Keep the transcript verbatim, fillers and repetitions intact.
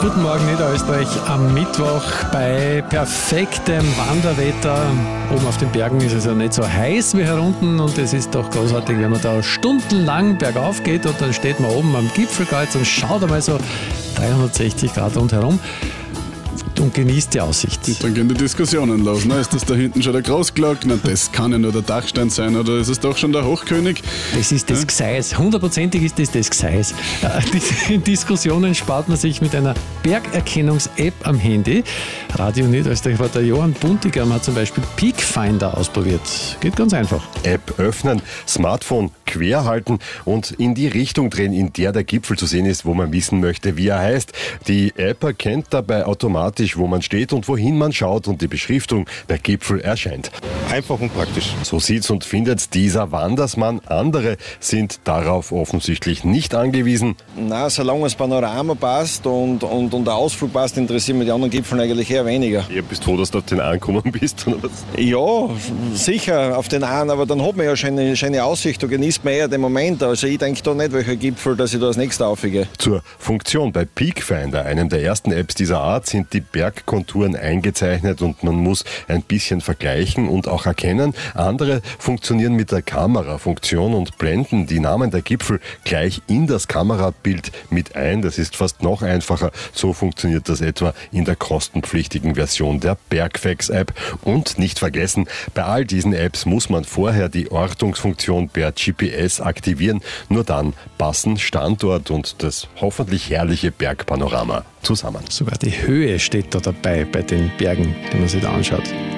Guten Morgen Niederösterreich am Mittwoch bei perfektem Wanderwetter. Oben auf den Bergen ist es ja nicht so heiß wie herunten und es ist doch großartig, wenn man da stundenlang bergauf geht und dann steht man oben am Gipfelkreuz und schaut einmal so dreihundertsechzig Grad rundherum und genießt die Aussicht. Und dann gehen die Diskussionen los. Ne? Ist das da hinten schon der Großglockner? Das kann ja nur der Dachstein sein, oder ist es doch schon der Hochkönig? Das ist das ja? Gseis. Hundertprozentig ist das das Gseis. Die Diskussionen spart man sich mit einer Bergerkennungs-App am Handy. Radio Niederösterreich war der Johann Buntigam, hat zum Beispiel Peak Finder ausprobiert. Geht ganz einfach. App öffnen, Smartphone quer halten und in die Richtung drehen, in der der Gipfel zu sehen ist, wo man wissen möchte, wie er heißt. Die App erkennt dabei automatisch, wo man steht und wohin man schaut und die Beschriftung der Gipfel erscheint. Einfach und praktisch. So sieht's und findet dieser Wandersmann. Andere sind darauf offensichtlich nicht angewiesen. Na, solange das Panorama passt und, und, und der Ausflug passt, interessieren mich die anderen Gipfeln eigentlich eher weniger. Ihr bist froh, dass du auf den angekommen bist, oder was? Ja, sicher auf den einen, aber dann hat man ja schon eine schöne Aussicht, da genießt man eher den Moment. Also ich denke da nicht, welcher Gipfel, dass ich da als nächstes aufgehe. Zur Funktion bei Peak Finder, einem der ersten Apps dieser Art, sind die Bergkonturen eingezeichnet und man muss ein bisschen vergleichen und auch erkennen. Andere funktionieren mit der Kamerafunktion und blenden die Namen der Gipfel gleich in das Kamerabild mit ein. Das ist fast noch einfacher. So funktioniert das etwa in der kostenpflichtigen Version der Bergfacts-App. Und nicht vergessen, bei all diesen Apps muss man vorher die Ortungsfunktion per G P S aktivieren. Nur dann passen Standort und das hoffentlich herrliche Bergpanorama zusammen. Sogar die Höhe steht da dabei bei den Bergen, die man sich da anschaut.